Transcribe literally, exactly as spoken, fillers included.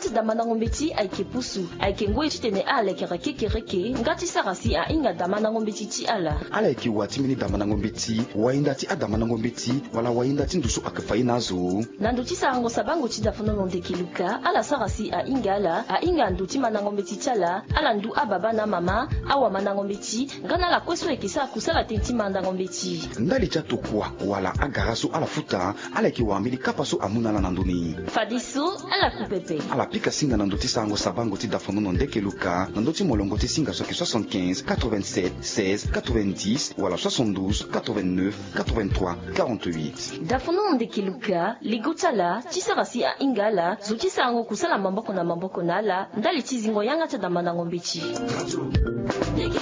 ti damana ngombe ti aike pusu aike ngoi titene ala ke reke reke ngati sarasi a inga damana ngombe ti ti ala ala ke wati mini damana ngombe ti wainda ti adamana ngombe ti wala wainda ti ndusu akafai nazo nandu ti sarango sabango ti dafono londe kiluka ala sarasi a inga ala a inga ndu ti mana ngombe ti tala ala ndu ababa na mama awa mana ngombe ti ngana la kweso ekisa kusala tenti manda ngombe ti ndali cha tokwa wala agaraso ala futa ala ke wamili kapaso amuna na nanduni fadiso ala kupepe ala pika singa nando ti sarango sabango ti dafono londe kiluka nando ti molongo ti singa soki soixante-quinze quatre-vingt-sept seize quatre-vingt-dix wala soixante-douze quatre-vingt-neuf quatre-vingt-trois quarante-huit dafono londe kiluka ligutala ti sarasi a ingala zo ti sarango kusala mamboko na mamboko na ala ndali ti zingo yanga ti damana ngombe ti